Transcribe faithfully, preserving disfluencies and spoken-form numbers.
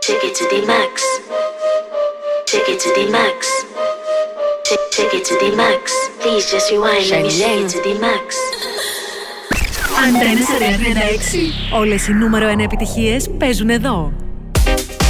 Take it to the max. Take it to the max. Take, take it to the max. Please just rewind. Let me take it to the max. Αντένα τριάντα έξι. Όλες οι νούμερο ένα επιτυχίες παίζουν εδώ.